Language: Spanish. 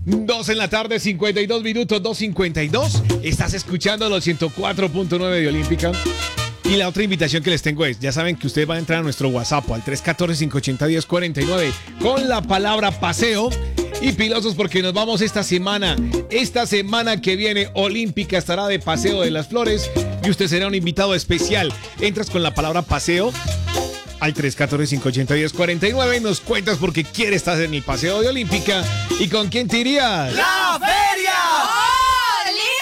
2 en la tarde, 52 minutos, 2:52. Estás escuchando los 104.9 de Olímpica. Y la otra invitación que les tengo es, ya saben que ustedes van a entrar a nuestro WhatsApp al 314-580-1049 con la palabra paseo. Y pilosos porque nos vamos esta semana. Esta semana que viene, Olímpica estará de Paseo de las Flores y usted será un invitado especial. Entras con la palabra paseo al 314-580-1049 y nos cuentas por qué quieres estar en el paseo de Olímpica y con quién te irías. ¡La